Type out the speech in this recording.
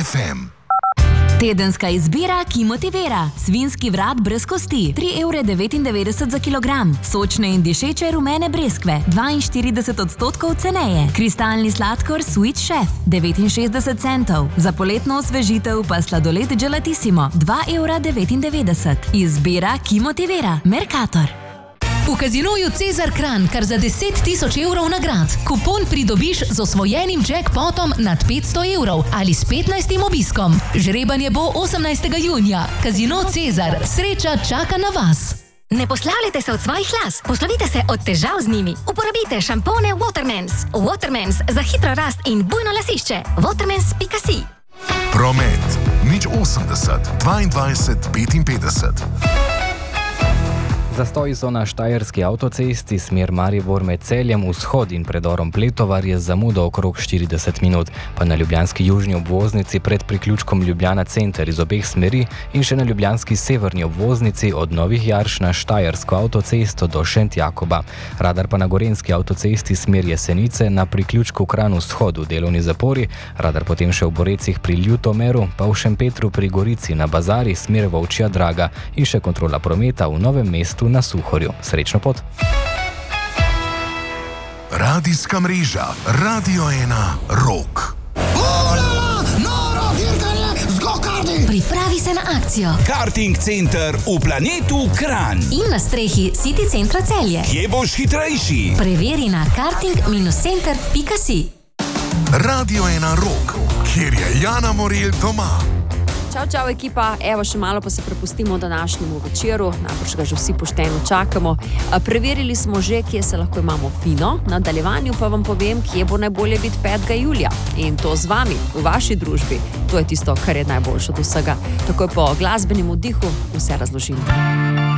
FM. Tedenska izbira, ki motivira. Svinjski vrat brez kosti, 3,99 € za kilogram. Sočne in dišeče rumene breskve, 42% ceneje. Kristalni sladkor Sweet Chef, 69 centov. Za poletno osvežitev pa sladoled Gelatissimo, 2,99 €. Izbira, ki motivira. Mercator. V Casinoju Cezar Kranj kar za 10 000 evrov nagrad. Kupon pridobiš z osvojenim jackpotom nad 500 evrov ali s 15. obiskom. Žrebanje bo 18. junija. Casino Cezar. Sreča čaka na vas. Ne poslavljajte se od svojih las, poslovite se od težav z njimi. Uporabite šampone Watermans. Watermans za hitro rast in bujno lasišče. Watermans.si. Promet. 080 22 55. Zastoji so na štajerski avtocesti smer Maribor med Celjem vzhod in predorom Pletovar je zamudo okrog 40 minut, pa na ljubljanski južni obvoznici pred priključkom Ljubljana center iz obeh smeri in še na ljubljanski severni obvoznici od Novih Jarš na štajersko avtocesto do Šentjakoba. Radar pa na gorenjski avtocesti smer Jesenice na priključku Kranj vzhod v delovni zapori, radar potem še v Borecih pri Ljutomeru, pa v Šempetru pri Gorici na Bazari smer Volčja Draga in še kontrola prometa v Novem mestu na Suhorju. Srečno pot! Radijska mreža Radio 1 Rock. Noro dirkanje z go-karti! Pripravi se na akcijo. Karting center v planetu Kranj. In na strehi City centra Celje. Kje boš hitrejši? Preveri na karting-center.si. Radio 1 Rock, kjer je Jana Morel doma. Čau, ekipa. Evo, še malo pa se prepustimo današnjemu večeru. Najbrž ga že vsi pošteno čakamo. Preverili smo že, kje se lahko imamo fino. Na nadaljevanju pa vam povem, kje bo najbolje biti 5. julija. In to z vami, v vaši družbi. To je tisto, kar je najboljše od vsega. Takoj po glasbenem oddihu vse razložim.